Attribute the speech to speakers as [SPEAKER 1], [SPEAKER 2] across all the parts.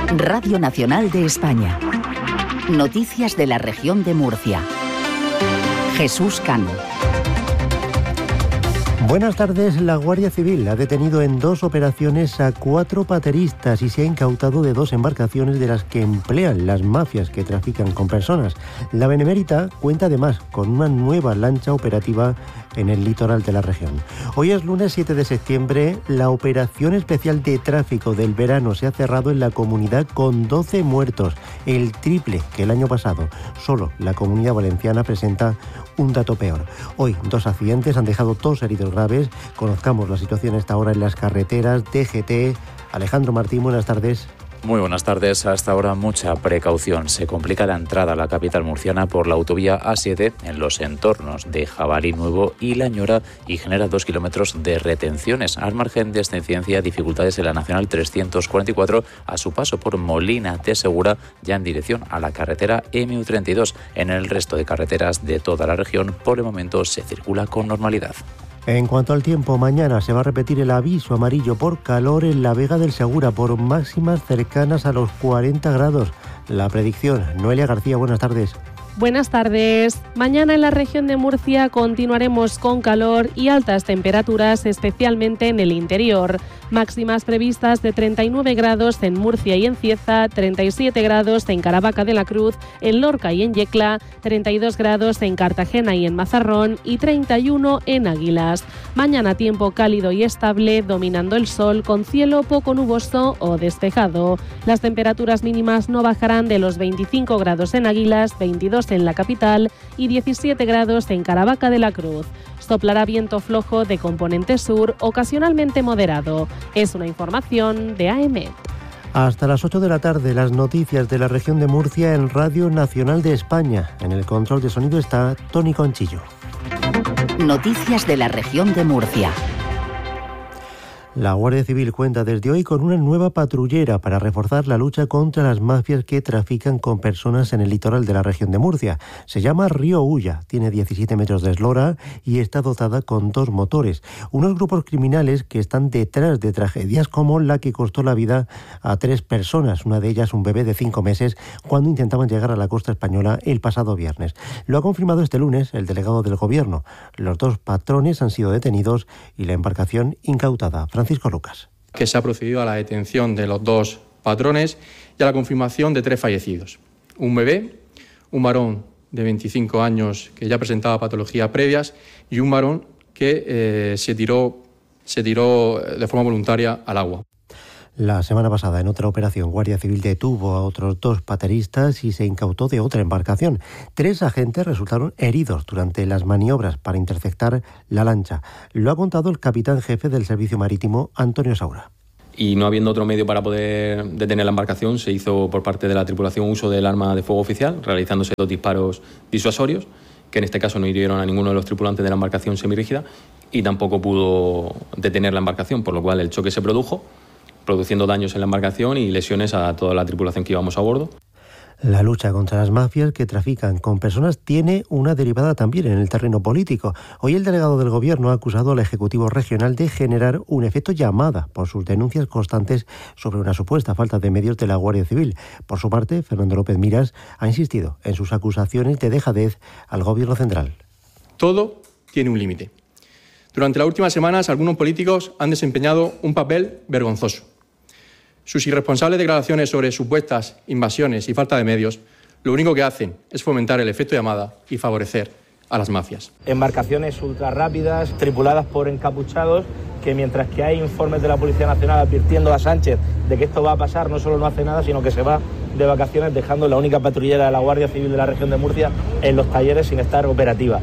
[SPEAKER 1] Radio Nacional de España. Noticias de la región de Murcia. Jesús Cano.
[SPEAKER 2] Buenas tardes. La Guardia Civil ha detenido en 2 operaciones a 4 pateristas y se ha incautado de 2 embarcaciones de las que emplean las mafias que trafican con personas. La Benemérita cuenta además con una nueva lancha operativa en el litoral de la región. Hoy es lunes 7 de septiembre. La operación especial de tráfico del verano se ha cerrado en la comunidad con 12 muertos, el triple que el año pasado. Solo la Comunidad Valenciana presenta un dato peor. Hoy 2 accidentes han dejado 2 heridos graves. Conozcamos la situación a esta hora en las carreteras. DGT, Alejandro Martín, buenas tardes.
[SPEAKER 3] Muy buenas tardes. Hasta ahora mucha precaución. Se complica la entrada a la capital murciana por la autovía A7 en los entornos de Jabalí Nuevo y La Ñora y genera 2 kilómetros de retenciones. Al margen de esta incidencia, dificultades en la Nacional 344 a su paso por Molina de Segura, ya en dirección a la carretera MU32. En el resto de carreteras de toda la región, por el momento se circula con normalidad.
[SPEAKER 2] En cuanto al tiempo, mañana se va a repetir el aviso amarillo por calor en la Vega del Segura por máximas cercanas a los 40 grados. La predicción, Noelia García, buenas tardes.
[SPEAKER 4] Buenas tardes. Mañana en la región de Murcia continuaremos con calor y altas temperaturas, especialmente en el interior. Máximas previstas de 39 grados en Murcia y en Cieza, 37 grados en Caravaca de la Cruz, en Lorca y en Yecla, 32 grados en Cartagena y en Mazarrón y 31 en Águilas. Mañana tiempo cálido y estable, dominando el sol con cielo poco nuboso o despejado. Las temperaturas mínimas no bajarán de los 25 grados en Águilas, 22 en la capital y 17 grados en Caravaca de la Cruz. Soplará viento flojo de componente sur, ocasionalmente moderado. Es una información de AEMET.
[SPEAKER 2] Hasta las 8 de la tarde, las noticias de la región de Murcia en Radio Nacional de España. En el control de sonido está Tony Conchillo.
[SPEAKER 1] Noticias de la región de Murcia.
[SPEAKER 2] La Guardia Civil cuenta desde hoy con una nueva patrullera para reforzar la lucha contra las mafias que trafican con personas en el litoral de la región de Murcia. Se llama Río Ulla, tiene 17 metros de eslora y está dotada con 2 motores. Unos grupos criminales que están detrás de tragedias como la que costó la vida a 3 personas, una de ellas un bebé de 5 meses, cuando intentaban llegar a la costa española el pasado viernes. Lo ha confirmado este lunes el delegado del Gobierno. Los 2 patrones han sido detenidos y la embarcación incautada. Francisco Lucas.
[SPEAKER 5] Que se ha procedido a la detención de los 2 patrones y a la confirmación de 3 fallecidos. Un bebé, un varón de 25 años que ya presentaba patologías previas y un varón que se tiró de forma voluntaria al agua.
[SPEAKER 2] La semana pasada, en otra operación, Guardia Civil detuvo a otros 2 pateristas y se incautó de otra embarcación. 3 agentes resultaron heridos durante las maniobras para interceptar la lancha. Lo ha contado el capitán jefe del Servicio Marítimo, Antonio Saura.
[SPEAKER 6] Y no habiendo otro medio para poder detener la embarcación, se hizo por parte de la tripulación uso del arma de fuego oficial, realizándose 2 disparos disuasorios, que en este caso no hirieron a ninguno de los tripulantes de la embarcación semirrígida y tampoco pudo detener la embarcación, por lo cual el choque se produjo, produciendo daños en la embarcación y lesiones a toda la tripulación que íbamos a bordo.
[SPEAKER 2] La lucha contra las mafias que trafican con personas tiene una derivada también en el terreno político. Hoy el delegado del Gobierno ha acusado al Ejecutivo Regional de generar un efecto llamada por sus denuncias constantes sobre una supuesta falta de medios de la Guardia Civil. Por su parte, Fernando López Miras ha insistido en sus acusaciones de dejadez al Gobierno central.
[SPEAKER 5] Todo tiene un límite. Durante las últimas semanas, algunos políticos han desempeñado un papel vergonzoso. Sus irresponsables declaraciones sobre supuestas invasiones y falta de medios, lo único que hacen es fomentar el efecto llamada y favorecer a las mafias.
[SPEAKER 7] Embarcaciones ultra rápidas, tripuladas por encapuchados, que mientras que hay informes de la Policía Nacional advirtiendo a Sánchez de que esto va a pasar, no solo no hace nada, sino que se va de vacaciones dejando la única patrullera de la Guardia Civil de la región de Murcia en los talleres sin estar operativa.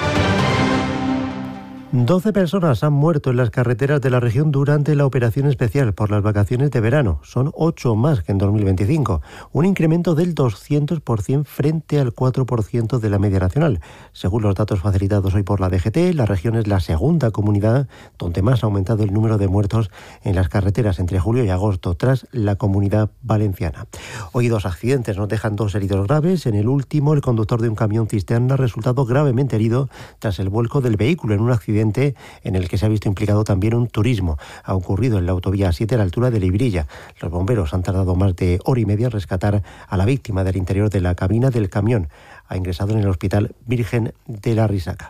[SPEAKER 2] 12 personas han muerto en las carreteras de la región durante la operación especial por las vacaciones de verano. Son 8 más que en 2025, un incremento del 200% frente al 4% de la media nacional. Según los datos facilitados hoy por la DGT, la región es la segunda comunidad donde más ha aumentado el número de muertos en las carreteras entre julio y agosto, tras la Comunidad Valenciana. Hoy 2 accidentes nos dejan 2 heridos graves. En el último, el conductor de un camión cisterna ha resultado gravemente herido tras el vuelco del vehículo en un accidente accidente en el que se ha visto implicado también un turismo. Ha ocurrido en la autovía A7 a la altura de Librilla. Los bomberos han tardado más de hora y media en rescatar a la víctima del interior de la cabina del camión. Ha ingresado en el Hospital Virgen de la Risaca.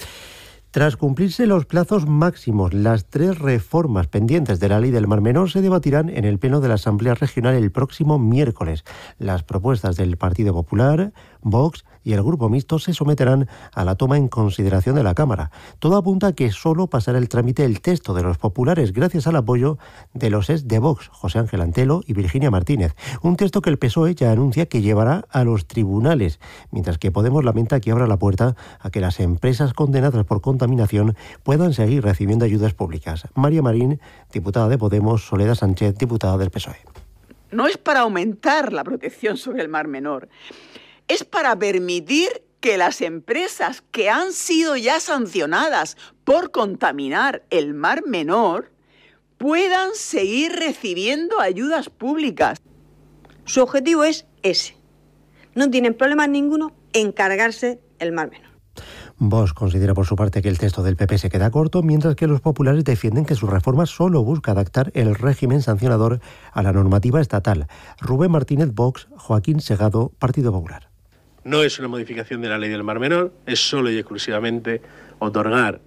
[SPEAKER 2] Tras cumplirse los plazos máximos, las 3 reformas pendientes de la Ley del Mar Menor se debatirán en el Pleno de la Asamblea Regional el próximo miércoles. Las propuestas del Partido Popular, Vox y el Grupo Mixto se someterán a la toma en consideración de la Cámara. Todo apunta a que solo pasará el trámite el texto de los populares gracias al apoyo de los ex de Vox, José Ángel Antelo y Virginia Martínez. Un texto que el PSOE ya anuncia que llevará a los tribunales, mientras que Podemos lamenta que abra la puerta a que las empresas condenadas por contaminación puedan seguir recibiendo ayudas públicas. María Marín, diputada de Podemos, Soledad Sánchez, diputada del PSOE.
[SPEAKER 8] No es para aumentar la protección sobre el Mar Menor, es para permitir que las empresas que han sido ya sancionadas por contaminar el Mar Menor puedan seguir recibiendo ayudas públicas.
[SPEAKER 9] Su objetivo es ese. No tienen problema ninguno en cargarse el Mar Menor.
[SPEAKER 2] Vox considera por su parte que el texto del PP se queda corto, mientras que los populares defienden que su reforma solo busca adaptar el régimen sancionador a la normativa estatal. Rubén Martínez, Vox; Joaquín Segado, Partido Popular.
[SPEAKER 10] No es una modificación de la Ley del Mar Menor, es solo y exclusivamente otorgar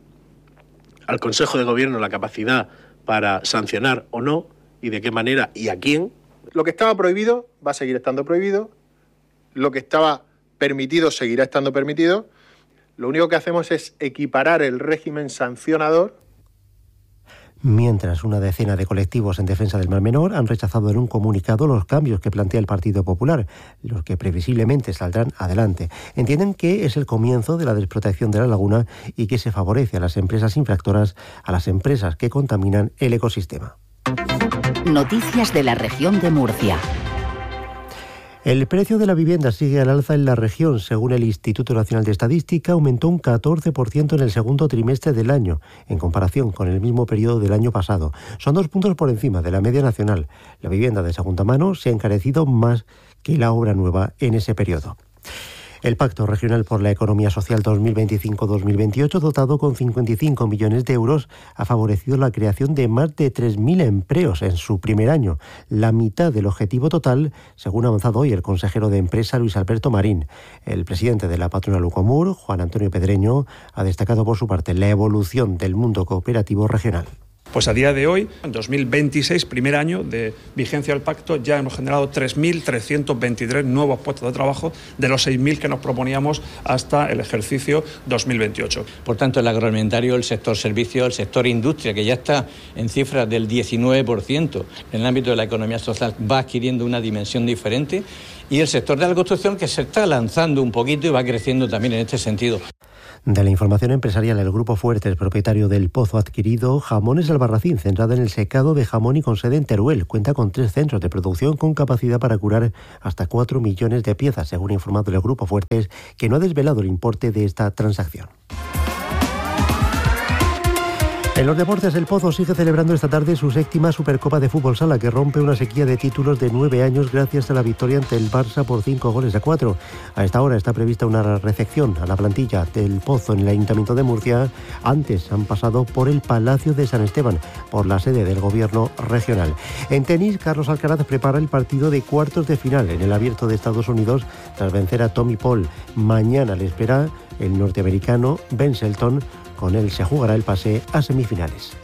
[SPEAKER 10] al Consejo de Gobierno la capacidad para sancionar o no, y de qué manera y a quién.
[SPEAKER 11] Lo que estaba prohibido va a seguir estando prohibido, lo que estaba permitido seguirá estando permitido. Lo único que hacemos es equiparar el régimen sancionador.
[SPEAKER 2] Mientras, una decena de colectivos en defensa del Mar Menor han rechazado en un comunicado los cambios que plantea el Partido Popular, los que previsiblemente saldrán adelante. Entienden que es el comienzo de la desprotección de la laguna y que se favorece a las empresas infractoras, a las empresas que contaminan el ecosistema.
[SPEAKER 1] Noticias de la región de Murcia.
[SPEAKER 2] El precio de la vivienda sigue al alza en la región. Según el Instituto Nacional de Estadística, aumentó un 14% en el segundo trimestre del año, en comparación con el mismo periodo del año pasado. Son 2 puntos por encima de la media nacional. La vivienda de segunda mano se ha encarecido más que la obra nueva en ese periodo. El Pacto Regional por la Economía Social 2025-2028, dotado con 55 millones de euros, ha favorecido la creación de más de 3.000 empleos en su primer año, la mitad del objetivo total, según ha avanzado hoy el consejero de Empresa, Luis Alberto Marín. El presidente de la patronal Ucomur, Juan Antonio Pedreño, ha destacado por su parte la evolución del mundo cooperativo regional.
[SPEAKER 12] Pues a día de hoy, en 2026, primer año de vigencia del pacto, ya hemos generado 3.323 nuevos puestos de trabajo de los 6.000 que nos proponíamos hasta el ejercicio 2028.
[SPEAKER 13] Por tanto, el agroalimentario, el sector servicios, el sector industria, que ya está en cifras del 19%, en el ámbito de la economía social va adquiriendo una dimensión diferente, y el sector de la construcción, que se está lanzando un poquito y va creciendo también en este sentido.
[SPEAKER 2] De la información empresarial, el Grupo Fuertes, propietario del pozo adquirido Jamones Albarracín, centrado en el secado de jamón y con sede en Teruel, cuenta con 3 centros de producción con capacidad para curar hasta 4 millones de piezas, según ha informado el Grupo Fuertes, que no ha desvelado el importe de esta transacción. En los deportes, el Pozo sigue celebrando esta tarde su 7ª Supercopa de Fútbol Sala, que rompe una sequía de títulos de 9 años gracias a la victoria ante el Barça por 5-4. A esta hora está prevista una recepción a la plantilla del Pozo en el Ayuntamiento de Murcia. Antes han pasado por el Palacio de San Esteban, por la sede del Gobierno regional. En tenis, Carlos Alcaraz prepara el partido de cuartos de final en el Abierto de Estados Unidos tras vencer a Tommy Paul. Mañana le espera el norteamericano Ben Shelton. Con él se jugará el pase a semifinales.